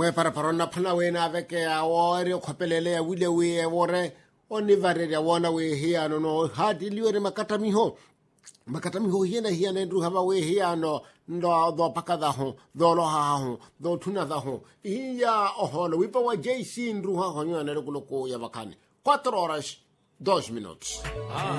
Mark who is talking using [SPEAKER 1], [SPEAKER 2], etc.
[SPEAKER 1] Mwe para parona phana we na veke a ore khopelele ya wile we ore oni vare ya wona we hia no hadi liore makata miho hia na ndru haba we hia no ndo pakada ho do lo ha ho do thuna da ho iya oholo wipa wa JC ndru ha ho nyana le kuloko ya bakane 4 horas 2 minutos